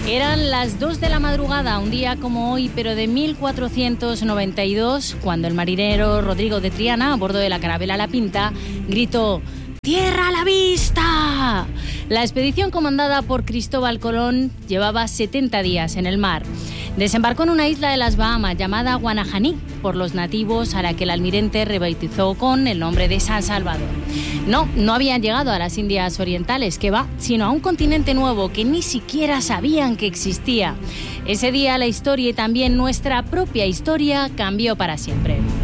Eran las 2 de la madrugada, un día como hoy, pero de 1492, cuando el marinero Rodrigo de Triana, a bordo de la carabela La Pinta, gritó: ¡Tierra a la vista! La expedición comandada por Cristóbal Colón llevaba 70 días en el mar. Desembarcó en una isla de las Bahamas llamada Guanajaní por los nativos, a la que el almirante rebautizó con el nombre de San Salvador. No habían llegado a las Indias Orientales, que va, sino a un continente nuevo que ni siquiera sabían que existía. Ese día la historia y también nuestra propia historia cambió para siempre.